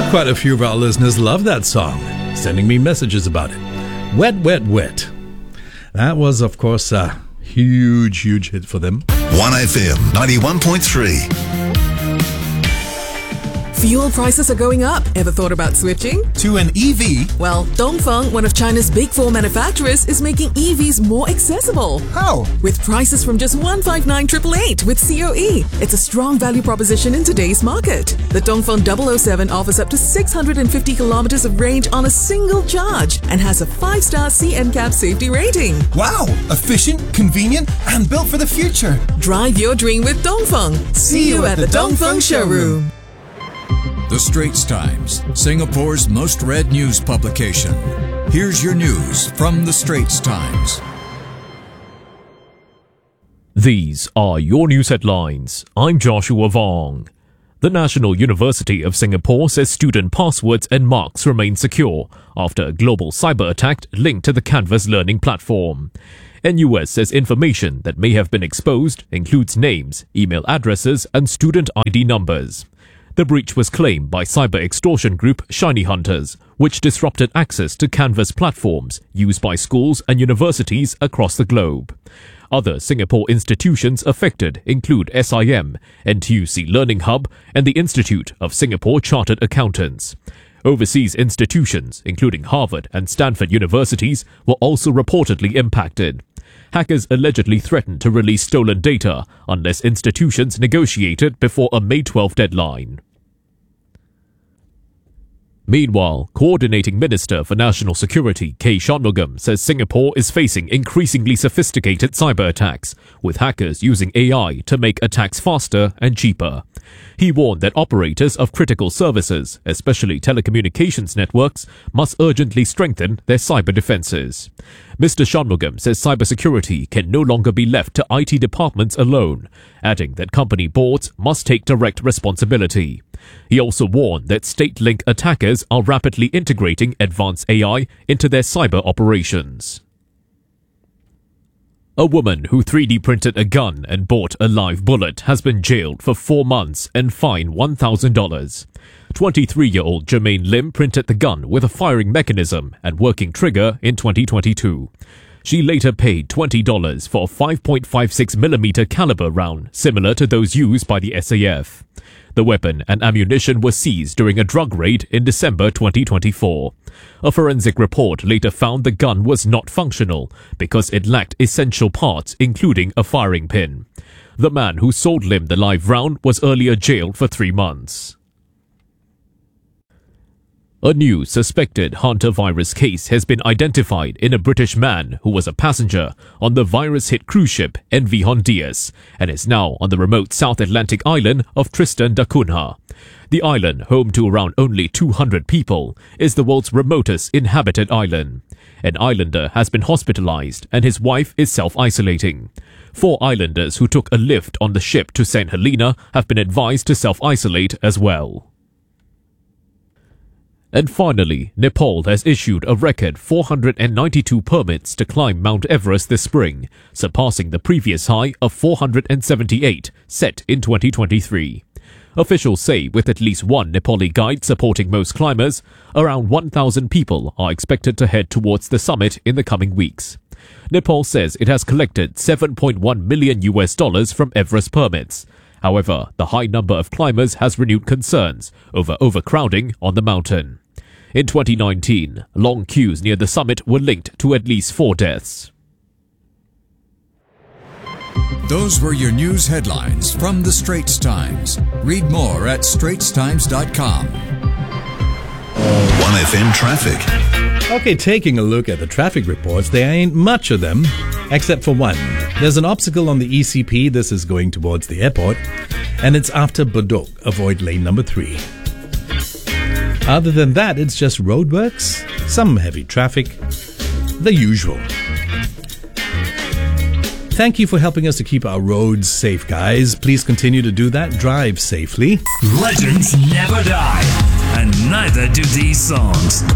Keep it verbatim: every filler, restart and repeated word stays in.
Quite a few of our listeners love that song, sending me messages about it. Wet, Wet, Wet. That was, of course, a huge, huge hit for them. one F M ninety-one point three. Fuel prices are going up. Ever thought about switching? To an E V? Well, Dongfeng, one of China's big four manufacturers, is making E Vs more accessible. How? With prices from just one hundred fifty-nine thousand eight hundred eighty with C O E. It's a strong value proposition in today's market. The Dongfeng double oh seven offers up to six hundred fifty kilometers of range on a single charge and has a five star C N C A P safety rating. Wow! Efficient, convenient, and built for the future. Drive your dream with Dongfeng. See you at the Dongfeng showroom. The Straits Times, Singapore's most read news publication. Here's your news from The Straits Times. These are your news headlines. I'm Joshua Vong. The National University of Singapore says student passwords and marks remain secure after a global cyber attack linked to the Canvas learning platform. N U S says information that may have been exposed includes names, email addresses, and student I D numbers. The breach was claimed by cyber extortion group Shiny Hunters, which disrupted access to Canvas platforms used by schools and universities across the globe. Other Singapore institutions affected include S I M, N T U C Learning Hub, and the Institute of Singapore Chartered Accountants. Overseas institutions, including Harvard and Stanford universities, were also reportedly impacted. Hackers allegedly threatened to release stolen data unless institutions negotiated before a May twelfth deadline. Meanwhile, Coordinating Minister for National Security K. Shanmugam says Singapore is facing increasingly sophisticated cyber attacks, with hackers using A I to make attacks faster and cheaper. He warned that operators of critical services, especially telecommunications networks, must urgently strengthen their cyber defenses. Mister Shanmugam says cybersecurity can no longer be left to I T departments alone, adding that company boards must take direct responsibility. He also warned that state-linked attackers are rapidly integrating advanced A I into their cyber operations. A woman who three D printed a gun and bought a live bullet has been jailed for four months and fined one thousand dollars. twenty-three-year-old Jermaine Lim printed the gun with a firing mechanism and working trigger in twenty twenty-two. She later paid twenty dollars for a five point five six millimeter caliber round similar to those used by the S A F. The weapon and ammunition were seized during a drug raid in December twenty twenty-four. A forensic report later found the gun was not functional because it lacked essential parts, including a firing pin. The man who sold Lim the live round was earlier jailed for three months. A new suspected hantavirus case has been identified in a British man who was a passenger on the virus-hit cruise ship M V Hondias and is now on the remote South Atlantic island of Tristan da Cunha. The island, home to around only two hundred people, is the world's remotest inhabited island. An islander has been hospitalized and his wife is self-isolating. Four islanders who took a lift on the ship to Saint Helena have been advised to self-isolate as well. And finally, Nepal has issued a record four hundred ninety-two permits to climb Mount Everest this spring, surpassing the previous high of four hundred seventy-eight set in twenty twenty-three. Officials say with at least one Nepali guide supporting most climbers, around one thousand people are expected to head towards the summit in the coming weeks. Nepal says it has collected seven point one million U S dollars from Everest permits. However, the high number of climbers has renewed concerns over overcrowding on the mountain. In twenty nineteen, long queues near the summit were linked to at least four deaths. Those were your news headlines from The Straits Times. Read more at straits times dot com. one F M traffic. Okay, taking a look at the traffic reports, there ain't much of them, except for one. There's an obstacle on the E C P, this is going towards the airport, and it's after Bedok, avoid lane number three. Other than that, it's just roadworks, some heavy traffic, the usual. Thank you for helping us to keep our roads safe, guys. Please continue to do that. Drive safely. Legends never die, and neither do these songs.